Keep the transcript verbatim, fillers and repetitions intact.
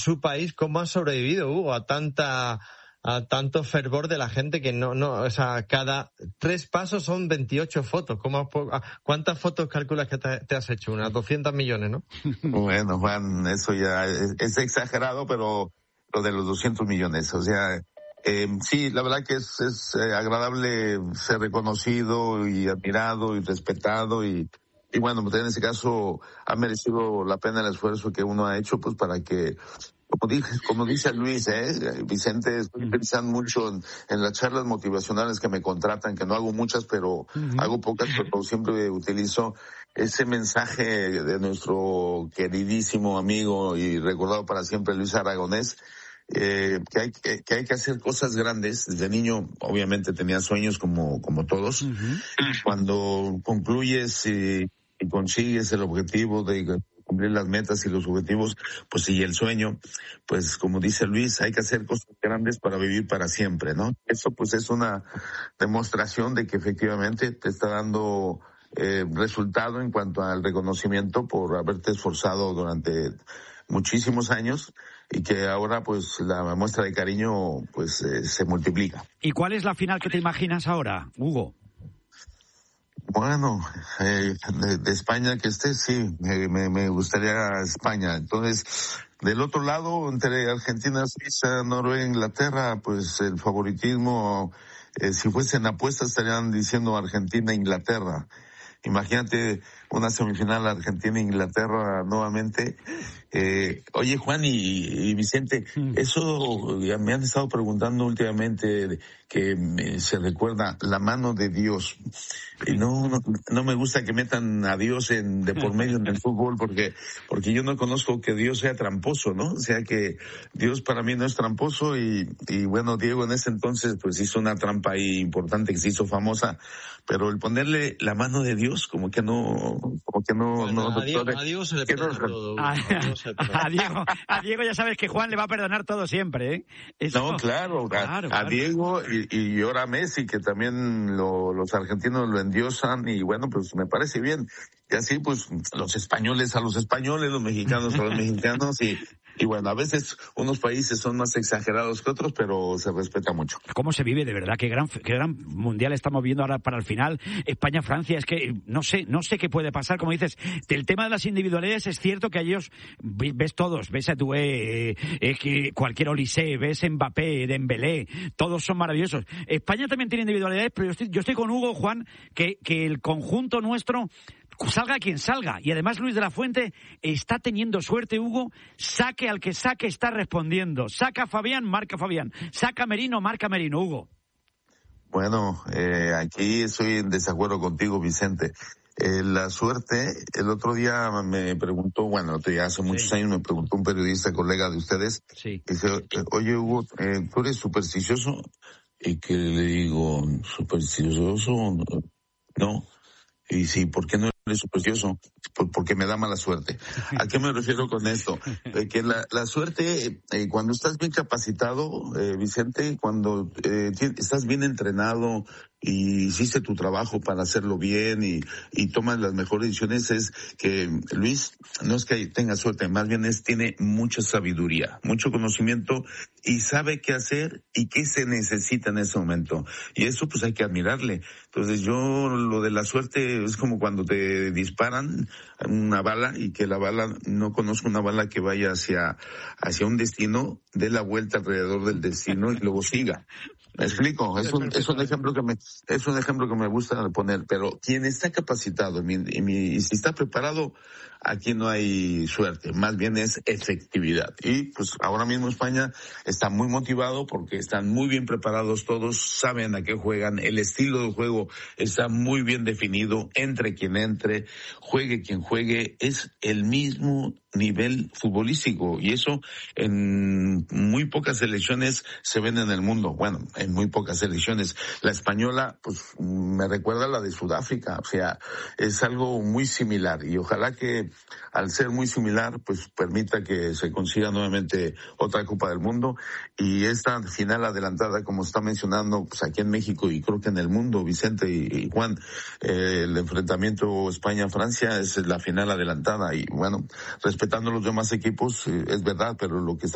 su país, ¿cómo ha sobrevivido, Hugo, a tanta a tanto fervor de la gente que no, no, o sea, cada tres pasos son veintiocho fotos? ¿Cómo, ¿Cuántas fotos calculas que te, te has hecho? Unas doscientos millones, ¿no? Bueno, Juan, eso ya es, es exagerado, pero lo de los doscientos millones, o sea, eh, sí, la verdad que es, es eh, agradable ser reconocido y admirado y respetado y, y bueno, pues en ese caso ha merecido la pena el esfuerzo que uno ha hecho, pues para que, Como dice, como dice Luis, eh, Vicente, estoy pensando mucho en, en las charlas motivacionales que me contratan, que no hago muchas, pero uh-huh. hago pocas, pero siempre utilizo ese mensaje de nuestro queridísimo amigo y recordado para siempre Luis Aragonés, eh, que hay que, que hay que hacer cosas grandes. Desde niño, obviamente, tenía sueños como, como todos. Uh-huh. Cuando concluyes y, y consigues el objetivo de cumplir las metas y los objetivos, pues sí, el sueño, pues como dice Luis, hay que hacer cosas grandes para vivir para siempre, ¿no? Eso pues es una demostración de que efectivamente te está dando eh, resultado en cuanto al reconocimiento por haberte esforzado durante muchísimos años y que ahora pues la muestra de cariño pues eh, se multiplica. ¿Y cuál es la final que te imaginas ahora, Hugo? Bueno, eh, de, de España que esté, sí, me, me, me gustaría España. Entonces, del otro lado, entre Argentina, Suiza, Noruega, Inglaterra, pues el favoritismo, eh, si fuesen apuestas estarían diciendo Argentina, Inglaterra. Imagínate una semifinal Argentina-Inglaterra nuevamente. Eh, oye, Juan y, y Vicente, eso ya me han estado preguntando últimamente, que me, se recuerda la mano de Dios. Y no, no, no me gusta que metan a Dios en, de por medio en el fútbol, porque, porque yo no conozco que Dios sea tramposo, ¿no? O sea que Dios para mí no es tramposo y, y bueno, Diego en ese entonces pues hizo una trampa ahí importante que se hizo famosa, pero el ponerle la mano de Dios como que no, como que no, bueno, no, a, Diego, doctor, a Diego se le perdona no, todo. A, a, Diego, a Diego ya sabes que Juan le va a perdonar todo siempre, ¿eh? Eso, no, claro, claro, a, claro. a Diego y, y ahora a Messi, que también lo, los argentinos lo endiosan y bueno, pues me parece bien. Y así pues los españoles a los españoles, los mexicanos a los mexicanos y, y bueno, a veces unos países son más exagerados que otros, pero se respeta mucho. ¿Cómo se vive de verdad? Qué gran, qué gran mundial estamos viendo ahora para el final. España-Francia, es que no sé, no sé qué puede pasar. Como dices, del tema de las individualidades es cierto que a ellos ves todos, ves a Doué, eh, eh, cualquier Olise, ves Mbappé, Dembélé, todos son maravillosos. España también tiene individualidades, pero yo estoy, yo estoy con Hugo, Juan, que, que el conjunto nuestro salga quien salga. Y además Luis de la Fuente está teniendo suerte, Hugo. Saque al que saque, está respondiendo. Saca a Fabián, marca Fabián. Saca a Merino, marca Merino, Hugo. Bueno, eh, aquí estoy en desacuerdo contigo, Vicente. Eh, la suerte, el otro día me preguntó, bueno, el otro día hace muchos sí. años me preguntó un periodista, colega de ustedes, sí. dice, oye Hugo, eh, ¿tú eres supersticioso? Y que le digo, ¿supersticioso? No. Y sí, ¿por qué no eres supersticioso? Porque me da mala suerte. ¿A qué me refiero con esto? Eh, que la, la suerte, eh, cuando estás bien capacitado, eh, Vicente, cuando eh, estás bien entrenado y hiciste tu trabajo para hacerlo bien y, y tomas las mejores decisiones, es que Luis no es que tenga suerte, más bien es tiene mucha sabiduría, mucho conocimiento y sabe qué hacer y qué se necesita en ese momento. Y eso pues hay que admirarle. Entonces yo lo de la suerte es como cuando te disparan una bala y que la bala, no conozco una bala que vaya hacia, hacia un destino, dé la vuelta alrededor del destino y luego siga. ¿Me explico? Es un, es un ejemplo que me, es un ejemplo que me gusta poner, pero quien está capacitado y, y, y si está preparado, aquí no hay suerte, más bien es efectividad. Y pues ahora mismo España está muy motivado porque están muy bien preparados todos, saben a qué juegan, el estilo de juego está muy bien definido, entre quien entre, juegue quien juegue, es el mismo nivel futbolístico y eso en muy pocas selecciones se ven en el mundo. Bueno, en muy pocas selecciones. La española, pues me recuerda a la de Sudáfrica, o sea, es algo muy similar y ojalá que al ser muy similar, pues permita que se consiga nuevamente otra Copa del Mundo y esta final adelantada, como está mencionando, pues aquí en México y creo que en el mundo, Vicente y, y Juan, eh, el enfrentamiento España-Francia es la final adelantada y bueno, respetando los demás equipos, eh, es verdad, pero lo que está